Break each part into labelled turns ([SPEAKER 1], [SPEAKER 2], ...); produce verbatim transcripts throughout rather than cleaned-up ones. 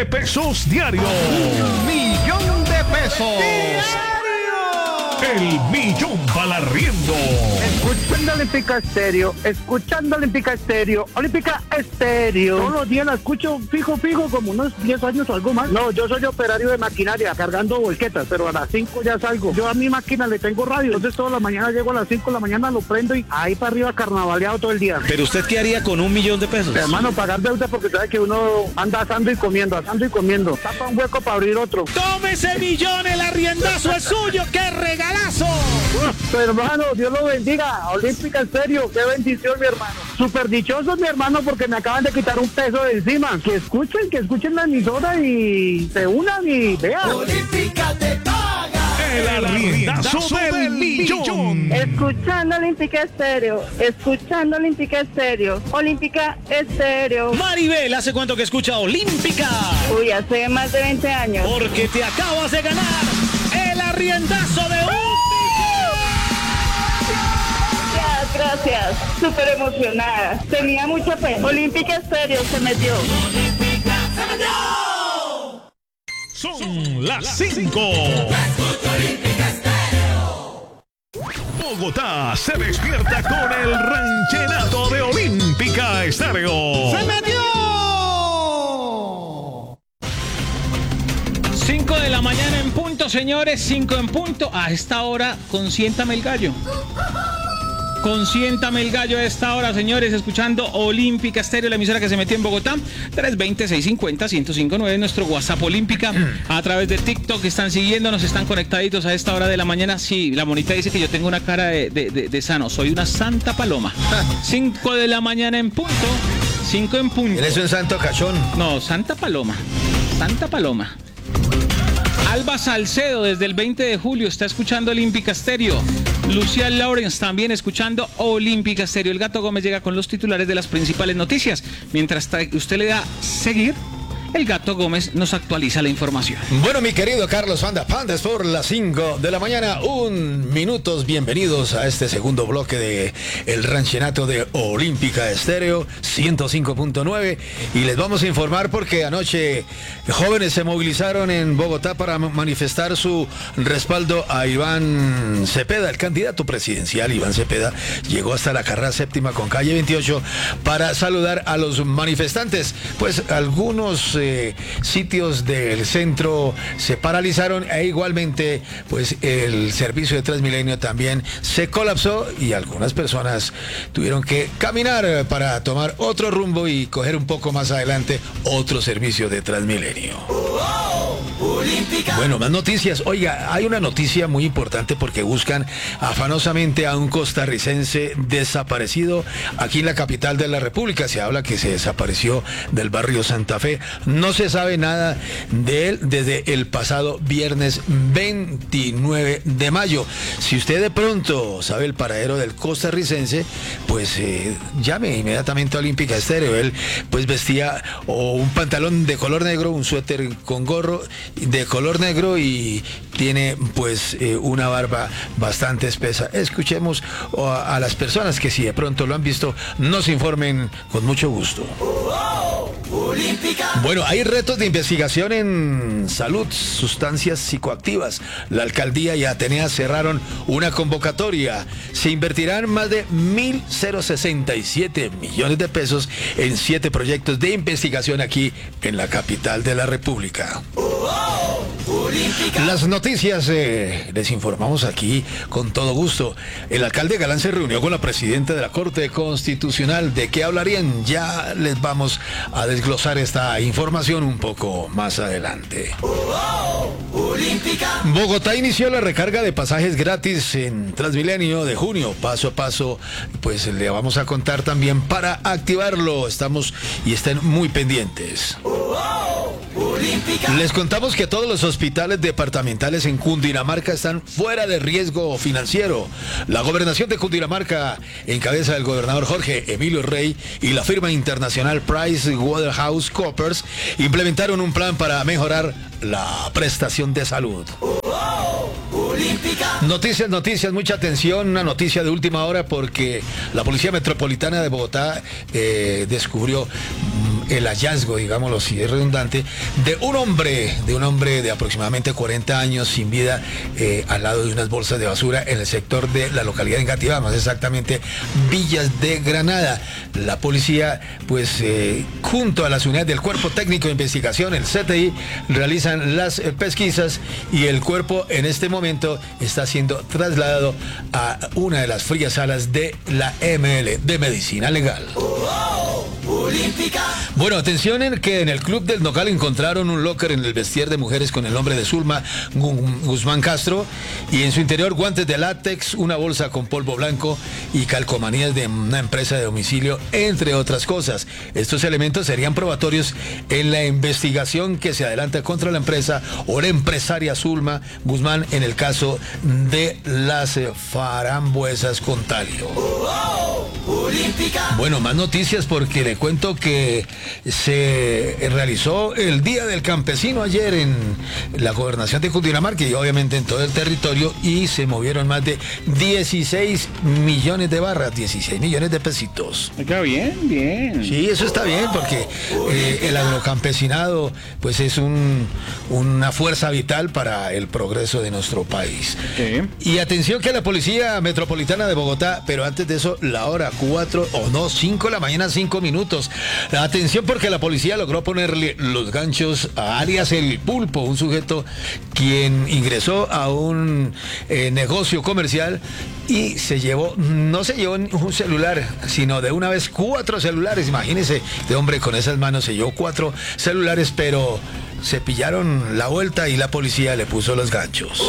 [SPEAKER 1] de pesos diarios.
[SPEAKER 2] Un millón de pesos.
[SPEAKER 1] El millón para arriendo.
[SPEAKER 3] Escuchando Olímpica Estéreo, escuchando Olímpica Estéreo, Olímpica Estéreo. Todos los días la escucho fijo, fijo, como unos diez años o algo más. No, yo soy operario de maquinaria, cargando volquetas, pero a las cinco ya salgo. Yo a mi máquina le tengo radio, entonces toda la mañana llego a las cinco de la mañana, lo prendo y ahí para arriba carnavaleado todo el día.
[SPEAKER 2] ¿Pero usted qué haría con un millón de pesos?
[SPEAKER 3] Hermano, pagar deuda porque sabe que uno anda asando y comiendo, asando y comiendo. Tapa un hueco para abrir otro.
[SPEAKER 2] ¡Tome ese millón! ¡El arriendazo es suyo! ¡Qué regalazo!
[SPEAKER 3] Uf, hermano, Dios lo bendiga. Olímpica Estéreo, qué bendición, mi hermano. Súper dichoso, mi hermano, porque me acaban de quitar un peso de encima. Que escuchen, que escuchen la emisora y se unan y vean.
[SPEAKER 4] Olímpica te paga.
[SPEAKER 1] El arriendazo del millón.
[SPEAKER 5] Escuchando Olímpica Estéreo, escuchando Olímpica Estéreo, Olímpica Estéreo.
[SPEAKER 2] Maribel, ¿hace cuánto que escucha Olímpica?
[SPEAKER 5] Uy, hace más de veinte años.
[SPEAKER 2] Porque te acabas de ganar el arriendazo de un...
[SPEAKER 5] Gracias, gracias. Súper emocionada. Tenía mucha pena. Olímpica Estéreo se metió.
[SPEAKER 4] Olímpica se metió.
[SPEAKER 1] Son las cinco.
[SPEAKER 4] Olímpica Estéreo.
[SPEAKER 1] Bogotá se despierta con el ranchenato de Olímpica Estéreo.
[SPEAKER 2] ¡Se metió! cinco de la mañana en punto, señores, cinco en punto. A esta hora, consiéntame el gallo. Consiéntame el gallo a esta hora, señores, escuchando Olímpica Estéreo, la emisora que se metió en Bogotá. Tres veinte, seiscientos cincuenta, ciento cinco nueve, nuestro WhatsApp Olímpica. A través de TikTok están siguiéndonos, están conectaditos a esta hora de la mañana. Sí, la monita dice que yo tengo una cara de, de, de, de sano, soy una santa paloma. cinco de la mañana en punto, cinco en punto.
[SPEAKER 6] ¿Eres un santo cachón?
[SPEAKER 2] No, santa paloma, santa paloma. Alba Salcedo desde el veinte de julio está escuchando Olímpica Estéreo. Lucía Lawrence también escuchando Olímpica Estéreo. El Gato Gómez llega con los titulares de las principales noticias. Mientras usted le da seguir, el Gato Gómez nos actualiza la información.
[SPEAKER 6] Bueno, mi querido Carlos Panda Pandas, por las cinco de la mañana, un minutos. Bienvenidos a este segundo bloque de el ranchenato de Olímpica Estéreo ciento cinco punto nueve. Y les vamos a informar porque anoche jóvenes se movilizaron en Bogotá para manifestar su respaldo a Iván Cepeda, el candidato presidencial. Iván Cepeda llegó hasta la carrera séptima con calle veintiocho para saludar a los manifestantes. Pues algunos Eh, sitios del centro se paralizaron e igualmente pues el servicio de Transmilenio también se colapsó y algunas personas tuvieron que caminar para tomar otro rumbo y coger un poco más adelante otro servicio de Transmilenio. Bueno, más noticias. Oiga, hay una noticia muy importante porque buscan afanosamente a un costarricense desaparecido aquí en la capital de la República. Se habla que se desapareció del barrio Santa Fe. No se sabe nada de él desde el pasado viernes veintinueve de mayo. Si usted de pronto sabe el paradero del costarricense, pues eh, llame inmediatamente a Olímpica Estéreo. Él pues vestía o un pantalón de color negro, un suéter con gorro de color negro y tiene pues eh, una barba bastante espesa. Escuchemos a, a las personas que si de pronto lo han visto, nos informen con mucho gusto. Bueno, hay retos de investigación en salud, sustancias psicoactivas. La alcaldía y Atenea cerraron una convocatoria. Se invertirán más de mil sesenta y siete millones de pesos en siete proyectos de investigación aquí en la capital de la República. Las noticias eh, les informamos aquí con todo gusto. El alcalde Galán se reunió con la presidenta de la Corte Constitucional. ¿De qué hablarían? Ya les vamos a desglosar esta información un poco más adelante. Bogotá inició la recarga de pasajes gratis en Transmilenio de junio, paso a paso. Pues le vamos a contar también para activarlo. Estamos y estén muy pendientes. Les contamos que todos los hospitales departamentales en Cundinamarca están fuera de riesgo financiero. La gobernación de Cundinamarca, en cabeza del gobernador Jorge Emilio Rey y la firma internacional PricewaterhouseCoopers, implementaron un plan para mejorar la prestación de salud. Noticias, noticias, mucha atención, una noticia de última hora porque la Policía Metropolitana de Bogotá eh, descubrió el hallazgo, digámoslo si es redundante, de un hombre, de un hombre de aproximadamente cuarenta años sin vida eh, al lado de unas bolsas de basura en el sector de la localidad de Engativá, más exactamente Villas de Granada. La policía, pues eh, junto a las unidades del Cuerpo Técnico de Investigación, el C T I, realizan las eh, pesquisas y el cuerpo en este momento está siendo trasladado a una de las frías salas de la M L de Medicina Legal. Bueno, atención en que en el Club del Nogal encontraron un locker en el vestier de mujeres con el nombre de Zulma Guzmán Castro y en su interior guantes de látex, una bolsa con polvo blanco y calcomanías de una empresa de domicilio, entre otras cosas. Estos elementos serían probatorios en la investigación que se adelanta contra la empresa o la empresaria Zulma Guzmán en el caso de las frambuesas con talio. Bueno, más noticias porque le cuento que se realizó el Día del Campesino ayer en la gobernación de Cundinamarca y obviamente en todo el territorio y se movieron más de dieciséis millones de barras, dieciséis millones de pesitos.
[SPEAKER 2] Está bien, bien.
[SPEAKER 6] Sí, eso está bien porque eh, el agrocampesinado pues es un, una fuerza vital para el progreso de nuestro país.
[SPEAKER 2] Sí.
[SPEAKER 6] Y atención que la Policía Metropolitana de Bogotá, pero antes de eso la hora cuatro o no, cinco de la mañana, cinco minutos. Atención porque la policía logró ponerle los ganchos a alias El Pulpo, un sujeto quien ingresó a un eh, negocio comercial y se llevó, no se llevó un celular, sino de una vez cuatro celulares. Imagínense, de hombre con esas manos se llevó cuatro celulares, pero se pillaron la vuelta y la policía le puso los ganchos.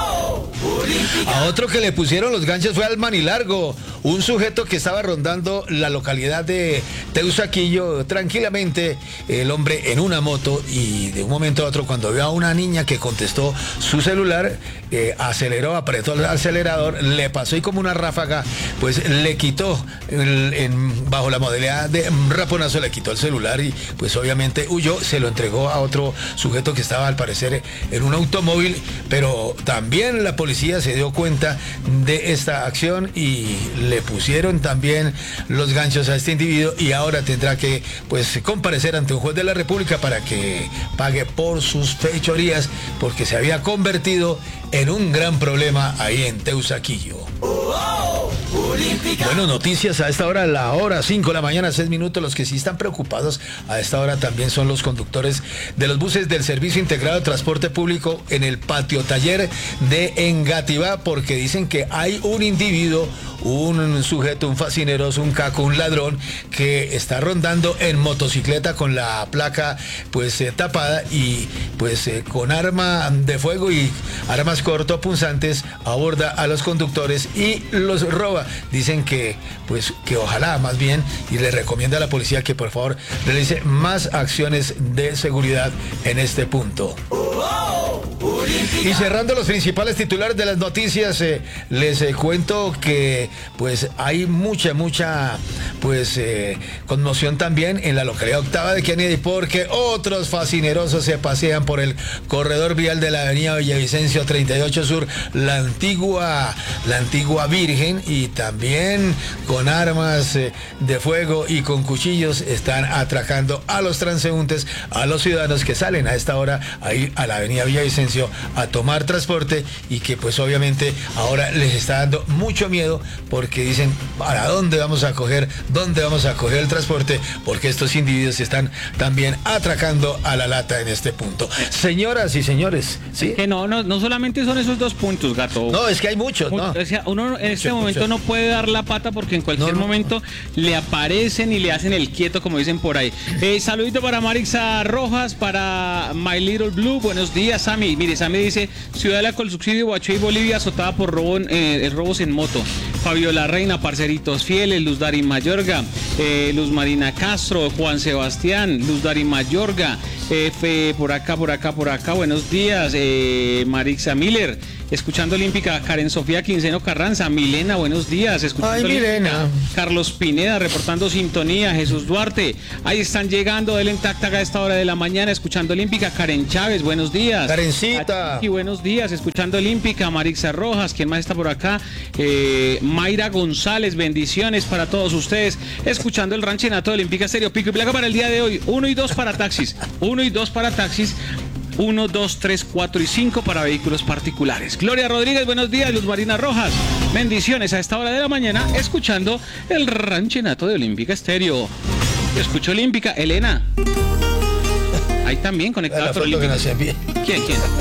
[SPEAKER 6] A otro que le pusieron los ganchos fue al Manilargo, un sujeto que estaba rondando la localidad de Teusaquillo tranquilamente, el hombre en una moto y de un momento a otro cuando vio a una niña que contestó su celular, eh, aceleró, apretó el acelerador, le pasó y como una ráfaga, pues le quitó, el, en, bajo la modalidad de raponazo le quitó el celular y pues obviamente huyó, se lo entregó a otro sujeto que estaba al parecer en un automóvil, pero también la policía se dio cuenta de esta acción y le pusieron también los ganchos a este individuo y ahora tendrá que pues comparecer ante un juez de la República para que pague por sus fechorías porque se había convertido en un gran problema ahí en Teusaquillo. Bueno, noticias a esta hora, la hora cinco de la mañana, seis minutos. Los que sí están preocupados a esta hora también son los conductores de los buses del Servicio Integrado de Transporte Público en el patio taller de Engativá, porque dicen que hay un individuo, un sujeto, un fascineroso, un caco, un ladrón que está rondando en motocicleta con la placa pues eh, tapada y pues eh, con arma de fuego y armas cortopunzantes aborda a los conductores y los roba. Dicen que pues que ojalá más bien y le recomienda a la policía que por favor realice más acciones de seguridad en este punto. Y cerrando los principales titulares de las noticias, eh, les eh, cuento que pues hay mucha, mucha pues eh, conmoción también en la localidad octava de Kennedy porque otros fascinerosos se pasean por el corredor vial de la avenida Villavicencio treinta y ocho Sur, la antigua, la antigua Virgen, y también con armas eh, de fuego y con cuchillos están atracando a los transeúntes, a los ciudadanos que salen a esta hora ahí a la avenida Villavicencio a tomar transporte y que pues obviamente ahora les está dando mucho miedo porque dicen ¿para dónde vamos a coger? ¿Dónde vamos a coger el transporte? Porque estos individuos están también atracando a la lata en este punto. Señoras y señores, ¿sí?
[SPEAKER 2] Que no, no, no solamente son esos dos puntos, Gato.
[SPEAKER 6] No, es que hay muchos, ¿no?
[SPEAKER 2] O sea, uno en este
[SPEAKER 6] Mucho,
[SPEAKER 2] momento
[SPEAKER 6] mucho.
[SPEAKER 2] no puede dar la pata porque en cualquier
[SPEAKER 6] No, no.
[SPEAKER 2] momento le aparecen y le hacen el quieto, como dicen por ahí. Eh, saludito para Marixa Rojas, para My Little Blue. Buenos días, Sammy. Mire, Sammy dice, Ciudadela con subsidio, Guacho y Bolivia azotada por robo, eh, robos en moto. Fabiola Reina, parceritos fieles, Luz Dari Mayorga, eh, Luz Marina Castro, Juan Sebastián, Luz Dari Mayorga, eh, fe, por acá, por acá, por acá, buenos días, eh, Marixa Miller, escuchando Olímpica, Karen Sofía Quinceno Carranza, Milena, buenos días, escuchando
[SPEAKER 6] Ay,
[SPEAKER 2] Olímpica.
[SPEAKER 6] Milena.
[SPEAKER 2] Carlos Pineda, reportando sintonía, Jesús Duarte, ahí están llegando del Entáctaga a esta hora de la mañana, escuchando Olímpica, Karen Chávez, buenos días.
[SPEAKER 6] Karencita.
[SPEAKER 2] Y buenos días, escuchando Olímpica, Marixa Rojas, ¿quién más está por acá? Eh, Mayra González, bendiciones para todos ustedes, escuchando el ranchenato de Olímpica Estéreo. Pico y placa para el día de hoy, uno y dos para taxis, uno y dos para taxis, uno, dos, tres, cuatro y cinco para vehículos particulares. Gloria Rodríguez, buenos días. Luz Marina Rojas, bendiciones a esta hora de la mañana, escuchando el ranchenato de Olímpica Estéreo. Escucho Olímpica. Elena, ahí también conectado
[SPEAKER 6] La
[SPEAKER 2] con
[SPEAKER 6] foto que
[SPEAKER 2] Olímpica.
[SPEAKER 6] nos envíe.
[SPEAKER 2] ¿Quién, quién?